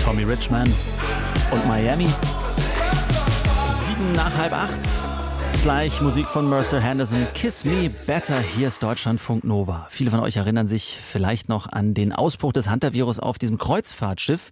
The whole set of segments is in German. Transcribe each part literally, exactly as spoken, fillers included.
Tommy Richman und Miami. Sieben nach halb acht. Gleich Musik von Mercer Henderson, Kiss Me Better. Hier ist Deutschlandfunk Nova. Viele von euch erinnern sich vielleicht noch an den Ausbruch des Hantavirus auf diesem Kreuzfahrtschiff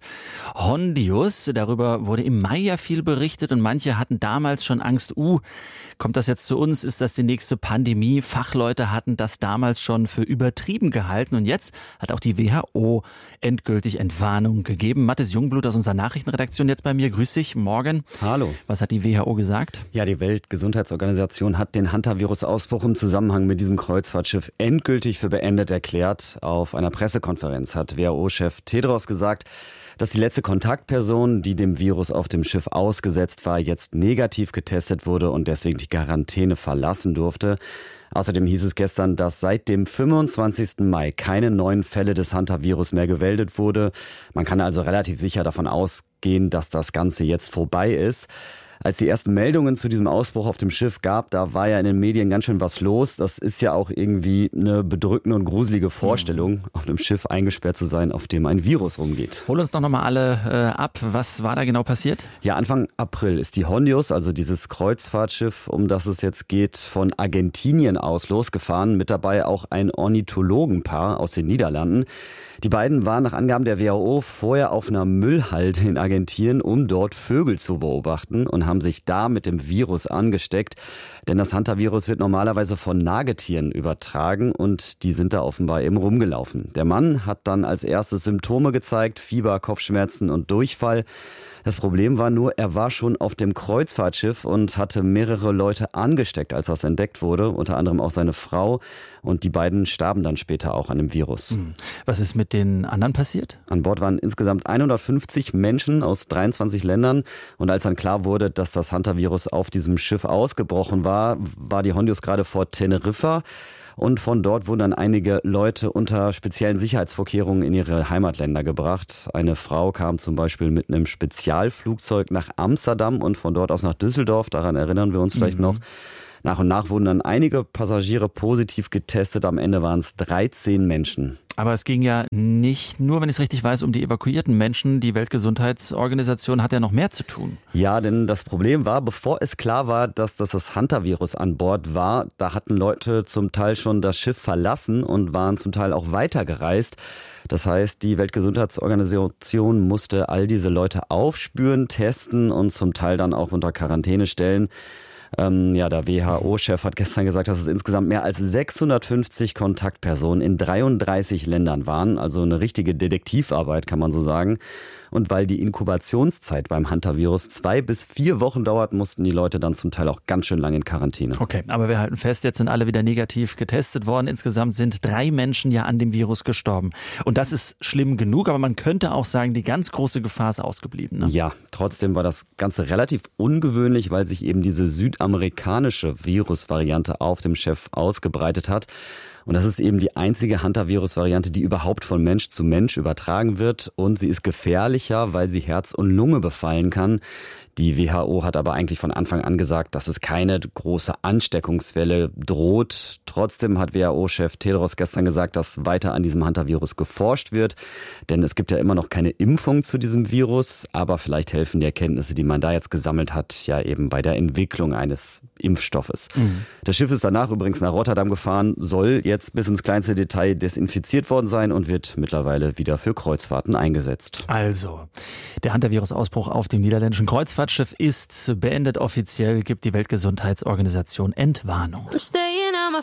Hondius. Darüber wurde im Mai ja viel berichtet und manche hatten damals schon Angst. Uh, kommt das jetzt zu uns? Ist das die nächste Pandemie? Fachleute hatten das damals schon für übertrieben gehalten und jetzt hat auch die W H O endgültig Entwarnung gegeben. Mathis Jungblut aus unserer Nachrichtenredaktion jetzt bei mir. Grüß dich, morgen. Hallo. Was hat die W H O gesagt? Ja, die Weltgesundheitsorganisation Organisation hat den Hantavirus-Ausbruch im Zusammenhang mit diesem Kreuzfahrtschiff endgültig für beendet erklärt. Auf einer Pressekonferenz hat W H O-Chef Tedros gesagt, dass die letzte Kontaktperson, die dem Virus auf dem Schiff ausgesetzt war, jetzt negativ getestet wurde und deswegen die Quarantäne verlassen durfte. Außerdem hieß es gestern, dass seit dem fünfundzwanzigsten Mai keine neuen Fälle des Hantavirus mehr gemeldet wurde. Man kann also relativ sicher davon ausgehen, dass das Ganze jetzt vorbei ist. Als die ersten Meldungen zu diesem Ausbruch auf dem Schiff gab, da war ja in den Medien ganz schön was los. Das ist ja auch irgendwie eine bedrückende und gruselige Vorstellung, auf einem Schiff eingesperrt zu sein, auf dem ein Virus rumgeht. Hol uns doch nochmal alle äh, ab. Was war da genau passiert? Ja, Anfang April ist die Hondius, also dieses Kreuzfahrtschiff, um das es jetzt geht, von Argentinien aus losgefahren. Mit dabei auch ein Ornithologenpaar aus den Niederlanden. Die beiden waren nach Angaben der W H O vorher auf einer Müllhalde in Argentinien, um dort Vögel zu beobachten und haben sich da mit dem Virus angesteckt. Denn das Hantavirus wird normalerweise von Nagetieren übertragen und die sind da offenbar eben rumgelaufen. Der Mann hat dann als erstes Symptome gezeigt, Fieber, Kopfschmerzen und Durchfall. Das Problem war nur, er war schon auf dem Kreuzfahrtschiff und hatte mehrere Leute angesteckt, als das entdeckt wurde, unter anderem auch seine Frau. Und die beiden starben dann später auch an dem Virus. Was ist mit den anderen passiert? An Bord waren insgesamt hundertfünfzig Menschen aus dreiundzwanzig Ländern. Und als dann klar wurde, dass das Hantavirus auf diesem Schiff ausgebrochen war, war die Hondius gerade vor Teneriffa. Und von dort wurden dann einige Leute unter speziellen Sicherheitsvorkehrungen in ihre Heimatländer gebracht. Eine Frau kam zum Beispiel mit einem Spezialflugzeug nach Amsterdam und von dort aus nach Düsseldorf. Daran erinnern wir uns vielleicht mhm. noch. Nach und nach wurden dann einige Passagiere positiv getestet. Am Ende waren es dreizehn Menschen. Aber es ging ja nicht nur, wenn ich es richtig weiß, um die evakuierten Menschen. Die Weltgesundheitsorganisation hat ja noch mehr zu tun. Ja, denn das Problem war, bevor es klar war, dass das das Hantavirus an Bord war, da hatten Leute zum Teil schon das Schiff verlassen und waren zum Teil auch weitergereist. Das heißt, die Weltgesundheitsorganisation musste all diese Leute aufspüren, testen und zum Teil dann auch unter Quarantäne stellen. Ähm, ja, der W H O-Chef hat gestern gesagt, dass es insgesamt mehr als sechshundertfünfzig Kontaktpersonen in dreiunddreißig Ländern waren. Also eine richtige Detektivarbeit, kann man so sagen. Und weil die Inkubationszeit beim Hantavirus zwei bis vier Wochen dauert, mussten die Leute dann zum Teil auch ganz schön lange in Quarantäne. Okay, aber wir halten fest, jetzt sind alle wieder negativ getestet worden. Insgesamt sind drei Menschen ja an dem Virus gestorben. Und das ist schlimm genug, aber man könnte auch sagen, die ganz große Gefahr ist ausgeblieben. Ne? Ja, trotzdem war das Ganze relativ ungewöhnlich, weil sich eben diese südamerikanische Virusvariante auf dem Schiff ausgebreitet hat. Und das ist eben die einzige Hantavirus-Variante, die überhaupt von Mensch zu Mensch übertragen wird. Und sie ist gefährlicher, weil sie Herz und Lunge befallen kann. Die W H O hat aber eigentlich von Anfang an gesagt, dass es keine große Ansteckungswelle droht. Trotzdem hat W H O-Chef Tedros gestern gesagt, dass weiter an diesem Hantavirus geforscht wird. Denn es gibt ja immer noch keine Impfung zu diesem Virus. Aber vielleicht helfen die Erkenntnisse, die man da jetzt gesammelt hat, ja eben bei der Entwicklung eines Impfstoffes. Mhm. Das Schiff ist danach übrigens nach Rotterdam gefahren, soll jetzt bis ins kleinste Detail desinfiziert worden sein und wird mittlerweile wieder für Kreuzfahrten eingesetzt. Also, der Hantavirus-Ausbruch auf dem niederländischen Kreuzfahrtschiff Schiff ist beendet. Offiziell gibt die Weltgesundheitsorganisation Entwarnung.